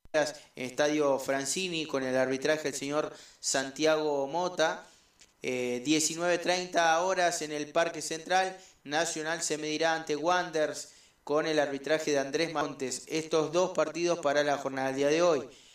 Estadio Francini con el arbitraje del señor Santiago Mota. 19:30 horas en el Parque Central, Nacional se medirá ante Wanderers con el arbitraje de Andrés Montes. Estos dos partidos para la jornada del día de hoy.